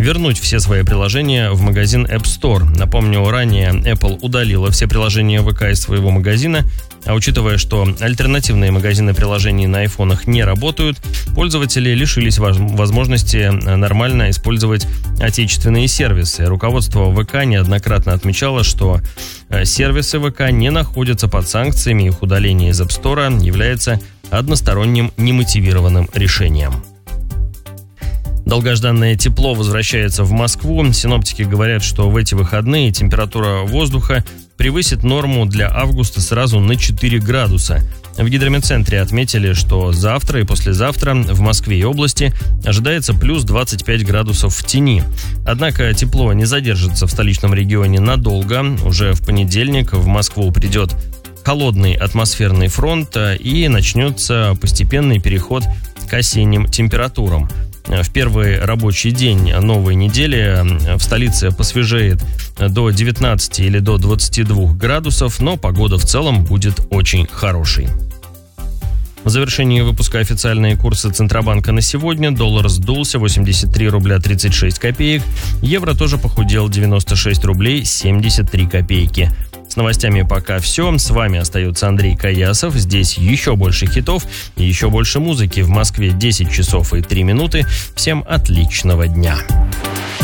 вернуть все свои приложения в магазин App Store. Напомню, ранее Apple удалила все приложения ВК из своего магазина, а учитывая, что альтернативные магазины приложений на айфонах не работают, пользователи лишились возможности нормально использовать отечественные сервисы. Руководство ВК неоднократно отмечало, что сервисы ВК не находятся под санкциями, их удаление из App Store является односторонним немотивированным решением. Долгожданное тепло возвращается в Москву. Синоптики говорят, что в эти выходные температура воздуха превысит норму для августа сразу на 4 градуса. В гидрометцентре отметили, что завтра и послезавтра в Москве и области ожидается плюс 25 градусов в тени. Однако тепло не задержится в столичном регионе надолго. Уже в понедельник в Москву придет холодный атмосферный фронт и начнется постепенный переход к осенним температурам. В первый рабочий день новой недели в столице посвежеет до 19 или до 22 градусов, но погода в целом будет очень хорошей. В завершении выпуска официальные курсы Центробанка на сегодня. Доллар сдулся 83 рубля 36 копеек. Евро тоже похудел 96 рублей 73 копейки. С новостями пока все. С вами остается Андрей Каясов. Здесь еще больше хитов и еще больше музыки. В Москве 10 часов и 3 минуты. Всем отличного дня.